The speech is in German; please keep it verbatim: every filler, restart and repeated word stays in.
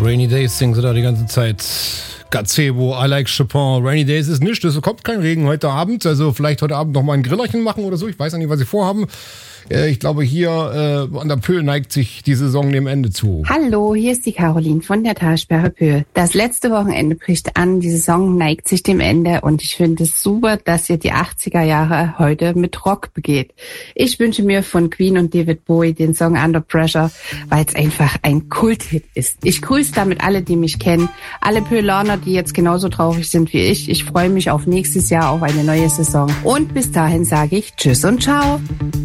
Rainy Days singen sie da die ganze Zeit. Gazebo, I like Chopin. Rainy Days ist nichts, es kommt kein Regen heute Abend. Also vielleicht heute Abend noch mal ein Grillerchen machen oder so. Ich weiß ja nicht, was sie vorhaben. Ich glaube, hier äh, an der Pöhl neigt sich die Saison dem Ende zu. Hallo, hier ist die Caroline von der Talsperre Pöhl. Das letzte Wochenende bricht an, die Saison neigt sich dem Ende und ich finde es super, dass ihr die achtziger Jahre heute mit Rock begeht. Ich wünsche mir von Queen und David Bowie den Song Under Pressure, weil es einfach ein Kulthit ist. Ich grüße damit alle, die mich kennen, alle Pöhlaner, die jetzt genauso traurig sind wie ich. Ich freue mich auf nächstes Jahr, auf eine neue Saison. Und bis dahin sage ich Tschüss und Ciao.